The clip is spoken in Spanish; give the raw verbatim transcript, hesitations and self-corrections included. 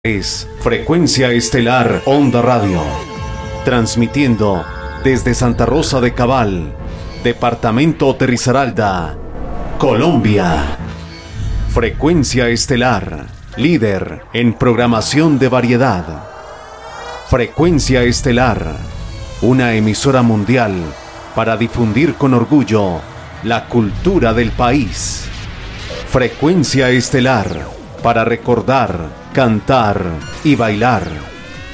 Es Frecuencia Estelar Onda Radio, transmitiendo desde Santa Rosa de Cabal, Departamento de Risaralda, Colombia. Frecuencia Estelar, líder en programación de variedad. Frecuencia Estelar, una emisora mundial para difundir con orgullo la cultura del país. Frecuencia Estelar, para recordar, cantar y bailar.